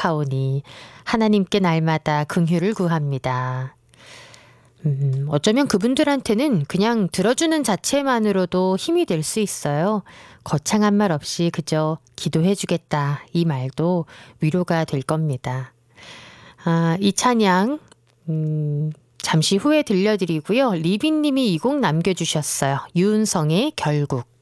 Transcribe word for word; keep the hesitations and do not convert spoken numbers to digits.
생각하오니 하나님께 날마다 긍휼을 구합니다. 음, 어쩌면 그분들한테는 그냥 들어주는 자체만으로도 힘이 될 수 있어요. 거창한 말 없이 그저 기도해 주겠다 이 말도 위로가 될 겁니다. 아, 이 찬양 음, 잠시 후에 들려드리고요. 리빈님이 이 곡 남겨주셨어요. 유은성의 결국.